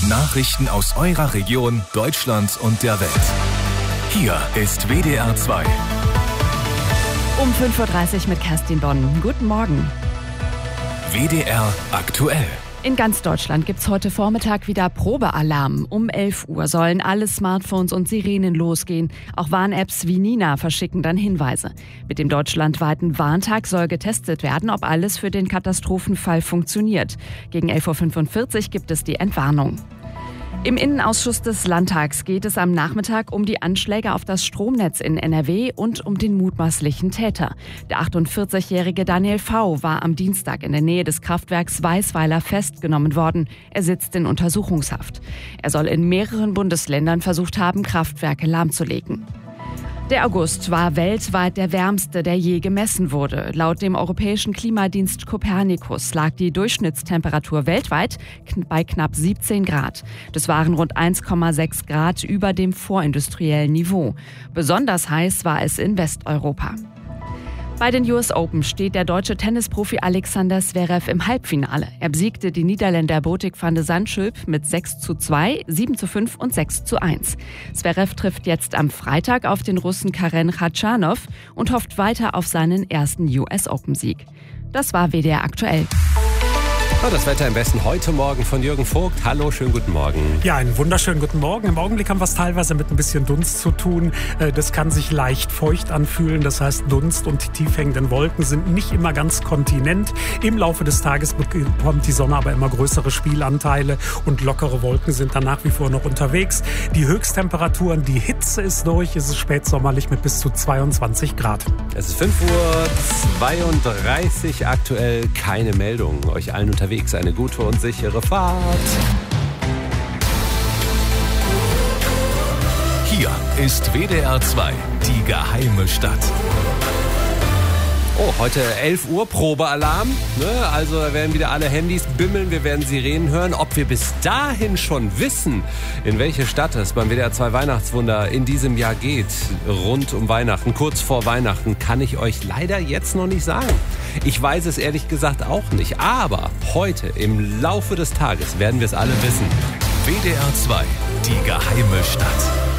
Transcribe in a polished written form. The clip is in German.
Nachrichten aus eurer Region, Deutschland und der Welt. Hier ist WDR 2. Um 5.30 Uhr mit Kerstin Bonn. Guten Morgen. WDR aktuell. In ganz Deutschland gibt's heute Vormittag wieder Probealarm. Um 11 Uhr sollen alle Smartphones und Sirenen losgehen. Auch Warn-Apps wie Nina verschicken dann Hinweise. Mit dem deutschlandweiten Warntag soll getestet werden, ob alles für den Katastrophenfall funktioniert. Gegen 11.45 Uhr gibt es die Entwarnung. Im Innenausschuss des Landtags geht es am Nachmittag um die Anschläge auf das Stromnetz in NRW und um den mutmaßlichen Täter. Der 48-jährige Daniel V. war am Dienstag in der Nähe des Kraftwerks Weißweiler festgenommen worden. Er sitzt in Untersuchungshaft. Er soll in mehreren Bundesländern versucht haben, Kraftwerke lahmzulegen. Der August war weltweit der wärmste, der je gemessen wurde. Laut dem europäischen Klimadienst Copernicus lag die Durchschnittstemperatur weltweit bei knapp 17 Grad. Das waren rund 1,6 Grad über dem vorindustriellen Niveau. Besonders heiß war es in Westeuropa. Bei den US Open steht der deutsche Tennisprofi Alexander Zverev im Halbfinale. Er besiegte die Niederländer Botic van de Zandschulp mit 6:2, 7:5 und 6:1. Zverev trifft jetzt am Freitag auf den Russen Karen Khachanov und hofft weiter auf seinen ersten US Open-Sieg. Das war WDR aktuell. Das Wetter im Westen heute Morgen von Jürgen Vogt. Hallo, schönen guten Morgen. Ja, einen wunderschönen guten Morgen. Im Augenblick haben wir es teilweise mit ein bisschen Dunst zu tun. Das kann sich leicht feucht anfühlen. Das heißt, Dunst und tief hängenden Wolken sind nicht immer ganz kontinent. Im Laufe des Tages bekommt die Sonne aber immer größere Spielanteile und lockere Wolken sind dann nach wie vor noch unterwegs. Die Höchsttemperaturen, die Hitze ist durch. Es ist spätsommerlich mit bis zu 22 Grad. Es ist 5:32 Uhr, aktuell keine Meldung. Euch allen unterwegs eine gute und sichere Fahrt. Hier ist WDR 2, die geheime Stadt. Oh, heute 11 Uhr, Probealarm. Also da werden wieder alle Handys bimmeln, wir werden Sirenen hören. Ob wir bis dahin schon wissen, in welche Stadt es beim WDR 2 Weihnachtswunder in diesem Jahr geht, rund um Weihnachten, kurz vor Weihnachten, kann ich euch leider jetzt noch nicht sagen. Ich weiß es ehrlich gesagt auch nicht. Aber heute, im Laufe des Tages, werden wir es alle wissen. WDR 2, die geheime Stadt.